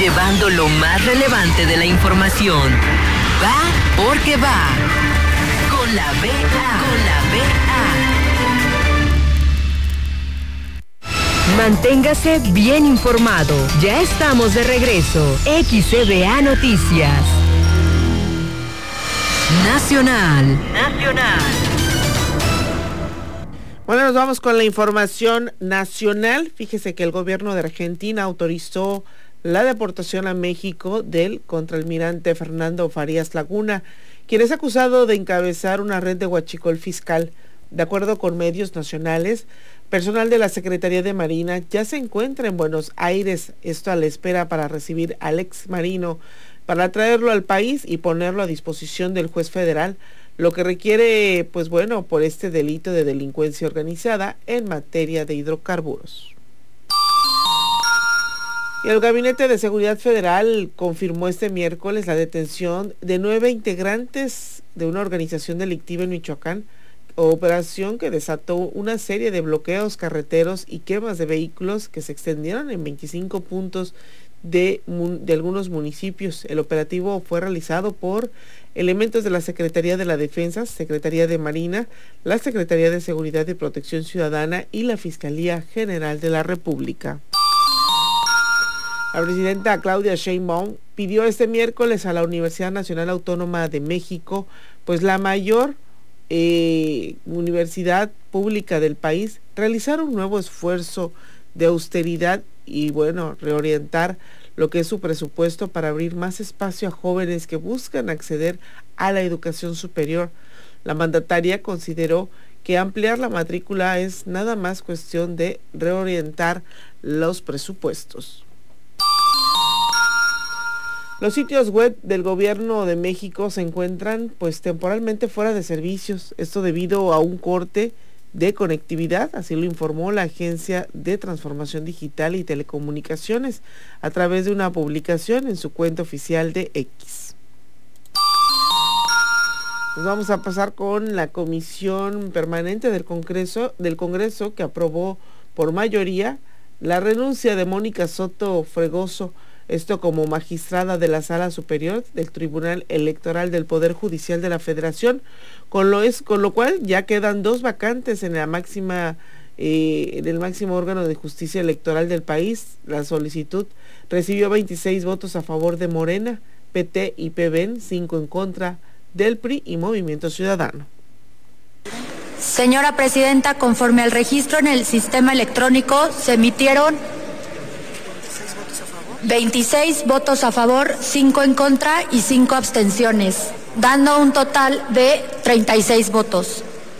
llevando lo más relevante de la información. Va porque va. Con la BA. Manténgase bien informado. Ya estamos de regreso. XCBA Noticias. Nacional. Bueno, nos vamos con la información nacional. Fíjese que el gobierno de Argentina autorizó la deportación a México del contraalmirante Fernando Farías Laguna, quien es acusado de encabezar una red de huachicol fiscal. De acuerdo con medios nacionales, personal de la Secretaría de Marina ya se encuentra en Buenos Aires, esto a la espera para recibir al ex marino, para traerlo al país y ponerlo a disposición del juez federal, lo que requiere, por este delito de delincuencia organizada en materia de hidrocarburos. Y el Gabinete de Seguridad Federal confirmó este miércoles la detención de 9 integrantes de una organización delictiva en Michoacán, operación que desató una serie de bloqueos carreteros y quemas de vehículos que se extendieron en 25 puntos de algunos municipios. El operativo fue realizado por elementos de la Secretaría de la Defensa, Secretaría de Marina, la Secretaría de Seguridad y Protección Ciudadana y la Fiscalía General de la República. La presidenta Claudia Sheinbaum pidió este miércoles a la Universidad Nacional Autónoma de México, la mayor universidad pública del país, realizar un nuevo esfuerzo de austeridad y reorientar lo que es su presupuesto para abrir más espacio a jóvenes que buscan acceder a la educación superior. La mandataria consideró que ampliar la matrícula es nada más cuestión de reorientar los presupuestos. Los sitios web del gobierno de México se encuentran temporalmente fuera de servicios, esto debido a un corte de conectividad, así lo informó la Agencia de Transformación Digital y Telecomunicaciones a través de una publicación en su cuenta oficial de X. Nos vamos a pasar con la Comisión Permanente del Congreso que aprobó por mayoría la renuncia de Mónica Soto Fregoso, esto como magistrada de la Sala Superior del Tribunal Electoral del Poder Judicial de la Federación, con lo cual ya quedan 2 vacantes en el máximo órgano de justicia electoral del país. La solicitud recibió 26 votos a favor de Morena, PT y PBN, 5 en contra del PRI y Movimiento Ciudadano. Señora Presidenta, conforme al registro en el sistema electrónico, se emitieron 26 votos a favor, 5 en contra y 5 abstenciones, dando un total de 36 votos.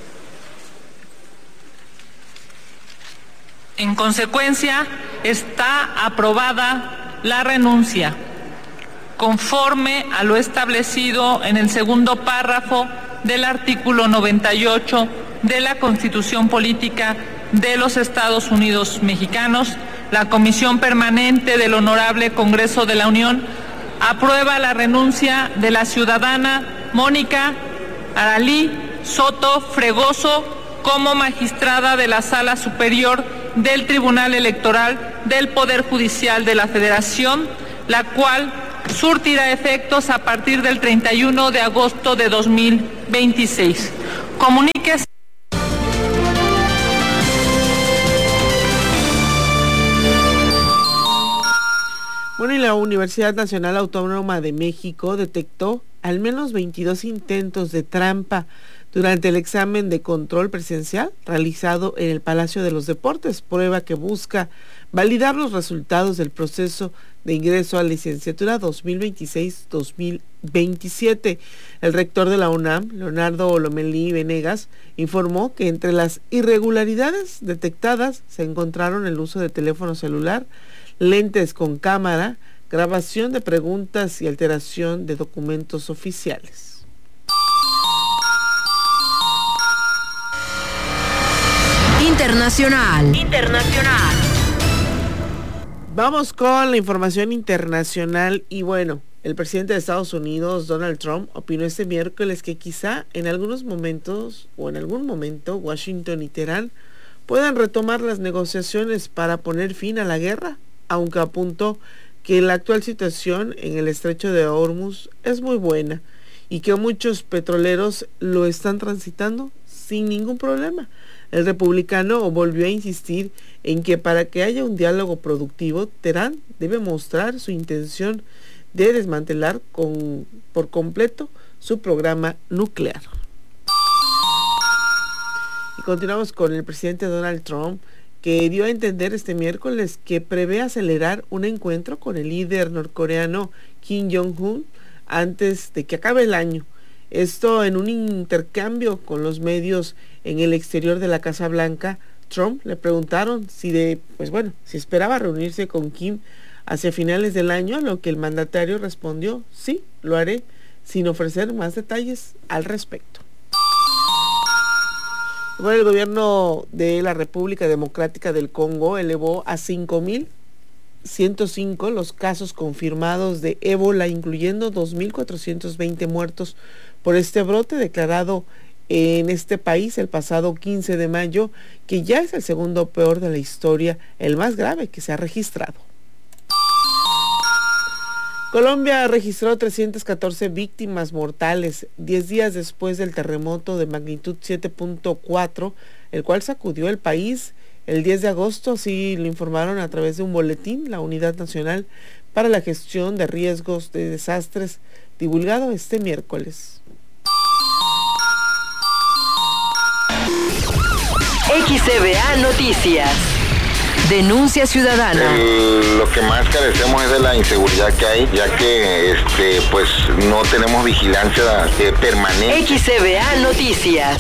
En consecuencia, está aprobada la renuncia, conforme a lo establecido en el segundo párrafo del artículo 98 de la Constitución Política de los Estados Unidos Mexicanos. La Comisión Permanente del Honorable Congreso de la Unión aprueba la renuncia de la ciudadana Mónica Aralí Soto Fregoso como magistrada de la Sala Superior del Tribunal Electoral del Poder Judicial de la Federación, la cual surtirá efectos a partir del 31 de agosto de 2026. Comuníquese. Y la Universidad Nacional Autónoma de México detectó al menos 22 intentos de trampa durante el examen de control presencial realizado en el Palacio de los Deportes, prueba que busca validar los resultados del proceso de ingreso a la licenciatura 2026-2027. El rector de la UNAM, Leonardo Lomelí Venegas, informó que entre las irregularidades detectadas se encontraron el uso de teléfono celular, lentes con cámara, grabación de preguntas y alteración de documentos oficiales. Internacional. Vamos con la información internacional y el presidente de Estados Unidos, Donald Trump, opinó este miércoles que quizá en algunos momentos o en algún momento Washington y Teherán puedan retomar las negociaciones para poner fin a la guerra, aunque apuntó que la actual situación en el estrecho de Hormuz es muy buena y que muchos petroleros lo están transitando sin ningún problema. El republicano volvió a insistir en que para que haya un diálogo productivo, Teherán debe mostrar su intención de desmantelar por completo su programa nuclear. Y continuamos con el presidente Donald Trump, que dio a entender este miércoles que prevé acelerar un encuentro con el líder norcoreano Kim Jong-un antes de que acabe el año. Esto en un intercambio con los medios en el exterior de la Casa Blanca. Trump le preguntaron si esperaba reunirse con Kim hacia finales del año, a lo que el mandatario respondió: sí, lo haré, sin ofrecer más detalles al respecto. Bueno, el gobierno de la República Democrática del Congo elevó a 5.105 los casos confirmados de ébola, incluyendo 2.420 muertos por este brote declarado en este país el pasado 15 de mayo, que ya es el segundo peor de la historia, el más grave que se ha registrado. Colombia registró 314 víctimas mortales 10 días después del terremoto de magnitud 7.4, el cual sacudió el país el 10 de agosto, así lo informaron a través de un boletín la Unidad Nacional para la Gestión de Riesgos de Desastres, divulgado este miércoles. XCBA Noticias. Denuncia ciudadana. Lo que más carecemos es de la inseguridad que hay, ya que pues no tenemos vigilancia permanente. XCBA Noticias.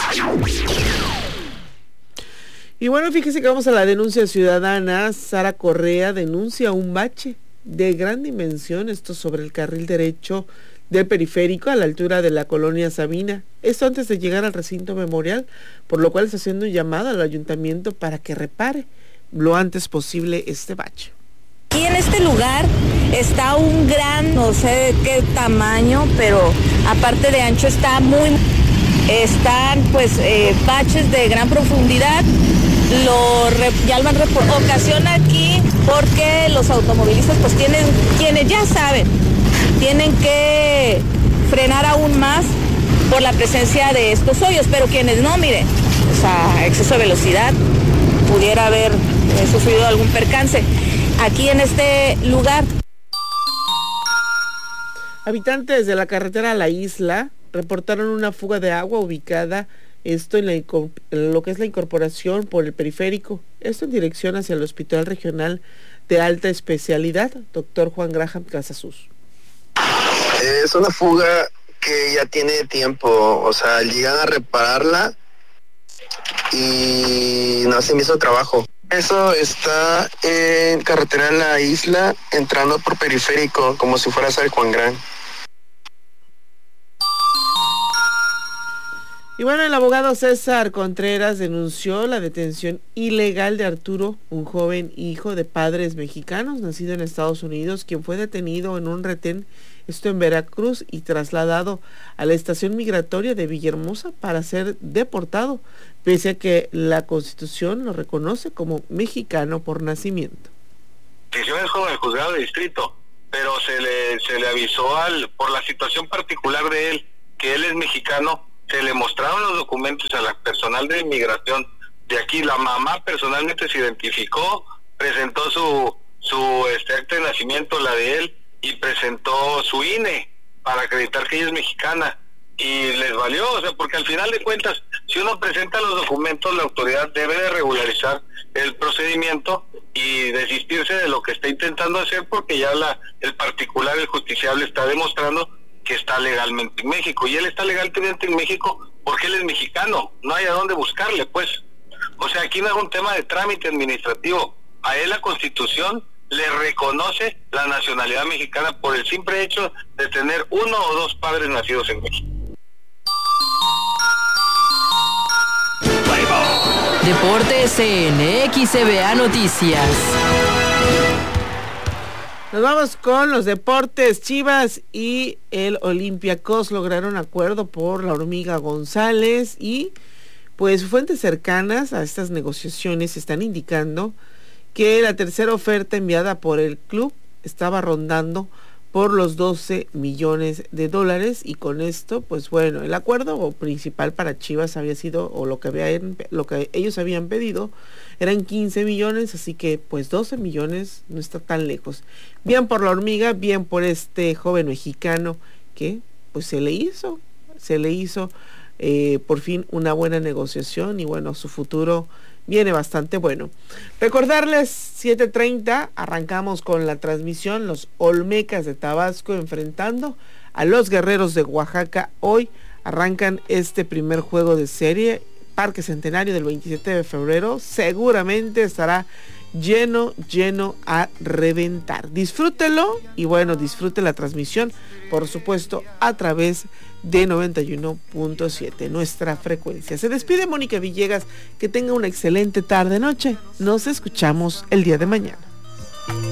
Y bueno, fíjese que vamos a la denuncia ciudadana. Sara Correa denuncia un bache de gran dimensión, esto sobre el carril derecho del periférico a la altura de la colonia Sabina. Esto antes de llegar al recinto memorial, por lo cual está haciendo un llamado al ayuntamiento para que repare lo antes posible este bache. Aquí en este lugar está un gran, no sé de qué tamaño, pero aparte de ancho están baches de gran profundidad. Ocasiona aquí porque los automovilistas pues quienes ya saben, tienen que frenar aún más por la presencia de estos hoyos, pero quienes no, miren, exceso de velocidad, pudiera haber sufrido algún percance aquí en este lugar. Habitantes de la carretera a la isla reportaron una fuga de agua ubicada esto en lo que es la incorporación por el periférico, esto en dirección hacia el Hospital Regional de Alta Especialidad, Dr. Juan Graham Casasus. Es una fuga que ya tiene tiempo, llegan a repararla y no hacen mismo trabajo. Eso está en carretera en la isla, entrando por periférico, como si fuera San Juan Gran. Y bueno, el abogado César Contreras denunció la detención ilegal de Arturo, un joven hijo de padres mexicanos, nacido en Estados Unidos, quien fue detenido en un retén, esto en Veracruz, y trasladado a la estación migratoria de Villahermosa para ser deportado, pese a que la Constitución lo reconoce como mexicano por nacimiento. La decisión es con el juzgado de distrito, pero se le avisó por la situación particular de él, que él es mexicano. Se le mostraron los documentos a la personal de inmigración de aquí. La mamá personalmente se identificó, presentó su acta de nacimiento, la de él, y presentó su INE para acreditar que ella es mexicana, y les valió, porque al final de cuentas, si uno presenta los documentos, la autoridad debe de regularizar el procedimiento y desistirse de lo que está intentando hacer, porque ya el particular, el justiciable, está demostrando que está legalmente en México, y él está legalmente en México porque él es mexicano, no hay a dónde buscarle, pues. Aquí no es un tema de trámite administrativo, a él la Constitución le reconoce la nacionalidad mexicana por el simple hecho de tener uno o dos padres nacidos en México. Deportes en XCBA Noticias. Nos vamos con los deportes. Chivas y el Olympiacos lograron acuerdo por la Hormiga González, y pues fuentes cercanas a estas negociaciones están indicando que la tercera oferta enviada por el club estaba rondando por los 12 millones de dólares, y con esto, pues bueno, el acuerdo principal para Chivas había sido, o lo que ellos habían pedido, eran 15 millones, así que pues 12 millones no está tan lejos. Bien por la hormiga, bien por este joven mexicano que pues se le hizo por fin una buena negociación, y bueno, su futuro viene bastante bueno. Recordarles, 7:30, arrancamos con la transmisión, los Olmecas de Tabasco enfrentando a los Guerreros de Oaxaca. Hoy arrancan este primer juego de serie, Parque Centenario del 27 de febrero, seguramente estará lleno a reventar. Disfrútelo, y bueno, disfrute la transmisión, por supuesto, a través de 91.7, nuestra frecuencia. Se despide Mónica Villegas, que tenga una excelente tarde-noche. Nos escuchamos el día de mañana.